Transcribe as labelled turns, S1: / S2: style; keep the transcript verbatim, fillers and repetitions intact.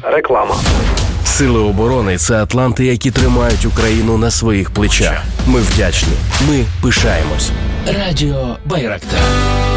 S1: Реклама.
S2: Сили оборони – це атланти, які тримають Україну на своїх плечах. Ми вдячні. Ми пишаємось.
S3: Радіо Байрактар.